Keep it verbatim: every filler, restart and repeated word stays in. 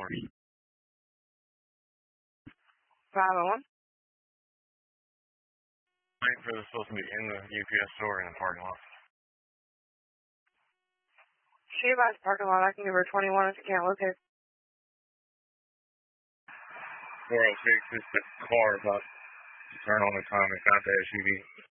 five oh one. Waiting for this supposed to be in the U P S store in the parking lot. She buys parking lot. I can give her twenty-one if you can't locate. four oh six is the car about to turn on the time. It's not the S U V.